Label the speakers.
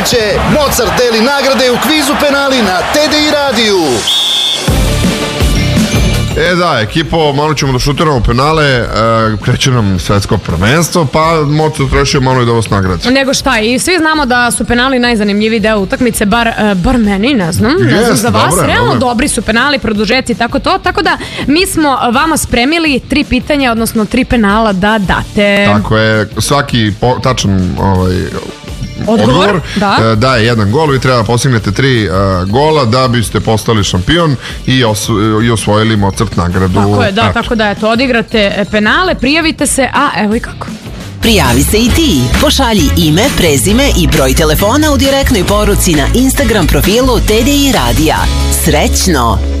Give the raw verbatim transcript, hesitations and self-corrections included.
Speaker 1: uveče Mozart deli nagrade u kvizu penali na T D I radiju.
Speaker 2: E da, ekipo, malo ćemo da šutiramo penale, e, kreće nam svetsko prvenstvo, pa Mozart rešio malo i da vas nagradi.
Speaker 3: Nego šta, i svi znamo da su penali najzanimljiviji deo utakmice, bar, uh, bar meni, ne znam, ne
Speaker 2: Jest,
Speaker 3: znam za vas,
Speaker 2: dobre,
Speaker 3: realno
Speaker 2: dobre.
Speaker 3: dobri su penali, produžeci i tako to, tako da mi smo vama spremili tri pitanja, odnosno tri penala da date.
Speaker 2: Tako je, svaki po, tačan ovaj,
Speaker 3: Odgovor,
Speaker 2: odgovor
Speaker 3: da.
Speaker 2: e, daje jedan gol, vi treba da postignete tri e, gola da biste postali šampion i, os, i osvojili Mozart nagradu.
Speaker 3: Tako je, da,
Speaker 2: Eto.
Speaker 3: tako da eto, odigrate penale, prijavite se, a evo i kako.
Speaker 4: Prijavi se i ti. Pošalji ime, prezime i broj telefona u direktnoj poruci na Instagram profilu T D I radija. Srećno!